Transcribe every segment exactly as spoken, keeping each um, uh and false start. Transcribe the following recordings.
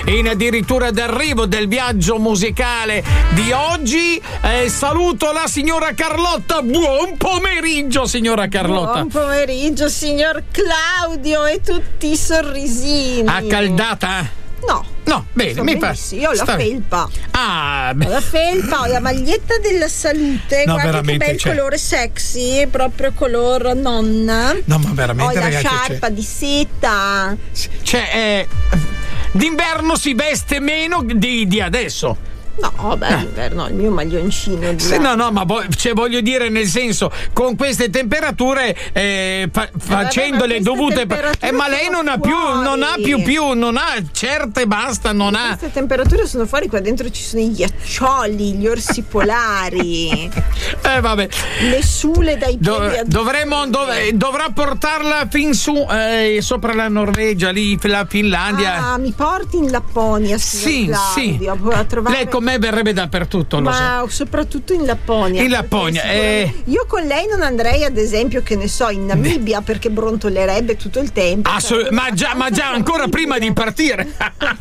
in addirittura d'arrivo del viaggio musicale di oggi. Eh, saluto la signora Carlotta. Buon pomeriggio, signora Carlotta. Buon pomeriggio, signor Claudio, e tutti i sorrisini. Accaldata? No. No, bene, mi fa. Io ho la sta... felpa. Ah, beh. Ho la felpa, ho la maglietta della salute. No, guarda che bel cioè... colore sexy, proprio color nonna. No, ma veramente, ho la ragazzi, sciarpa cioè... di seta. Cioè, eh, d'inverno si veste meno di, di adesso. No, beh, l'inverno, il mio maglioncino. Sì, no, no, ma vo- cioè, voglio dire, nel senso, con queste temperature, eh, fa- facendo le dovute. Eh, ma lei non ha più, non ha più, più, non ha certe, basta, non ha. Queste temperature sono fuori, qua dentro ci sono i ghiaccioli, gli orsi polari. Eh, vabbè. Le sule dai piedi. Do- dovremmo, dov- dovrà portarla fin su, eh, sopra la Norvegia, lì, la Finlandia. Ah, mi porti in Lapponia, sì, Claudio, sì. a trovare... Lei con me verrebbe dappertutto, lo ma so. soprattutto in Lapponia. In Lapponia. Eh... Io con lei non andrei, ad esempio, che ne so, in Namibia, perché brontolerebbe tutto il tempo. Assolut- ma già, ma già ancora prima di partire.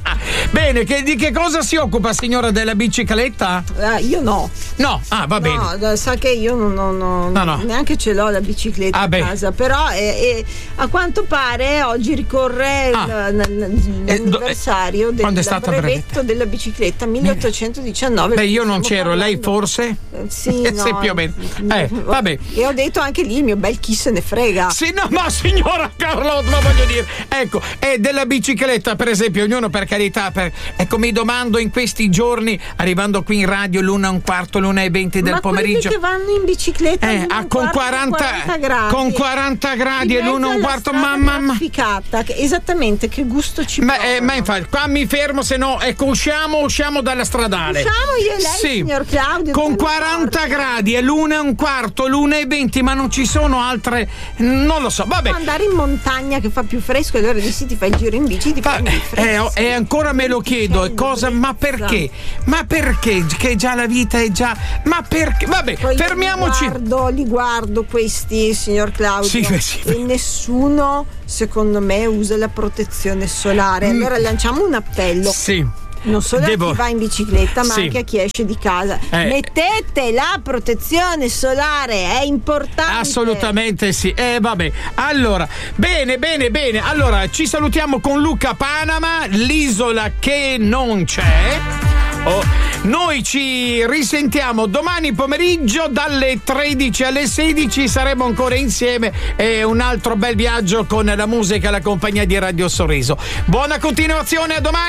Bene, che, di che cosa si occupa, signora, della bicicletta? Uh, io no. No, ah, va bene. No, sa che io non, non, non no, no. neanche ce l'ho la bicicletta ah, a beh. casa, però eh, eh, a quanto pare oggi ricorre ah. il, l- l'anniversario eh, do, del brevetto della bicicletta milleottocentodiciannove. Beh, io non c'ero, parlando. Lei forse? Eh, sì, no, sì, più o meno. Eh, vabbè. E ho detto anche lì il mio bel chi se ne frega. Sì, no, ma signora Carlotta, ma voglio dire, ecco, è della bicicletta, per esempio, ognuno per carità, per, ecco, mi domando in questi giorni, arrivando qui in radio l'una e un quarto, l'una e venti del ma pomeriggio. Ma che vanno in bicicletta eh, ah, con, quaranta, quaranta gradi. Con quaranta gradi e l'una e un quarto, mamma mia. Esattamente, che gusto ci ma, eh, ma infatti, qua mi fermo, se no, ecco, usciamo, usciamo dalla stradale. Usciamo io e lei, sì. signor Claudio. Con quaranta gradi e l'una e un quarto, l'una e venti, ma non ci sono altre, non lo so, vabbè. Andare in montagna che fa più fresco e allora lì sì ti fai il giro in bici, ti fai il fresco. E eh, eh, ancora me lo chiedo, cosa, ma perché? Ma perché? Che già la vita è già, ma perché? Vabbè, poi fermiamoci. Li guardo, li guardo questi, signor Claudio. Sì, sì. E nessuno, secondo me, usa la protezione solare. Allora mm. lanciamo un appello. Sì. Non solo Devo... a chi va in bicicletta, ma sì. anche a chi esce di casa. Eh. Mettete la protezione solare, è importante. Assolutamente sì. Eh, vabbè. Allora, bene, bene, bene. Allora, ci salutiamo con Luca Panama, l'isola che non c'è. Oh. Noi ci risentiamo domani pomeriggio dalle tredici alle sedici, saremo ancora insieme e un altro bel viaggio con la musica e la compagnia di Radio Sorriso. Buona continuazione, a domani.